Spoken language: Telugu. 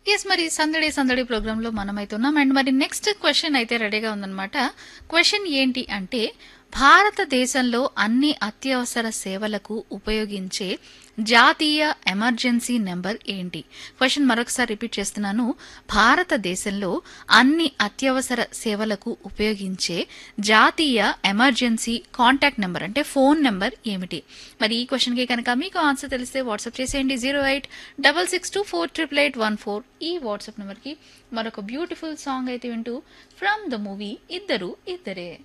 ఎస్ మరి సందడి సందడి ప్రోగ్రాంలో మనమైతే ఉన్నాం అండ్ మరి నెక్స్ట్ క్వశ్చన్ అయితే రెడీగా ఉందన్నమాట. క్వశ్చన్ ఏంటి అంటే భారతదేశంలో అన్ని అత్యవసర సేవలకు ఉపయోగించే జాతీయ ఎమర్జెన్సీ నెంబర్ ఏంటి? క్వశ్చన్ మరొకసారి రిపీట్ చేస్తున్నాను. భారతదేశంలో అన్ని అత్యవసర సేవలకు ఉపయోగించే జాతీయ ఎమర్జెన్సీ కాంటాక్ట్ నెంబర్ అంటే ఫోన్ నెంబర్ ఏమిటి? మరి ఈ క్వశ్చన్కి కనుక మీకు ఆన్సర్ తెలిస్తే వాట్సాప్ చేసేయండి 08662488814 ఈ వాట్సాప్ నెంబర్కి. మరొక బ్యూటిఫుల్ సాంగ్ అయితే వింటూ ఫ్రమ్ ద మూవీ ఇద్దరు ఇద్దరే.